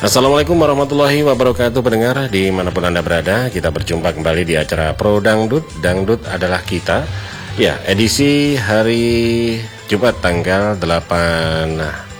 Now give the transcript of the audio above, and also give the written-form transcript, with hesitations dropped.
Assalamualaikum warahmatullahi wabarakatuh pendengar dimanapun Anda berada. Kita berjumpa kembali di acara Pro Dangdut. Dangdut adalah kita. Ya, edisi hari Jumat tanggal 8